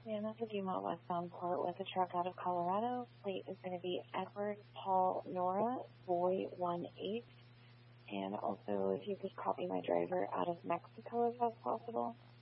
And that's a Dumont westbound port with a truck out of Colorado. Plate is going to be Edward Paul Nora, Boy 18. And also, if you could copy my driver out of Mexico, if that's possible.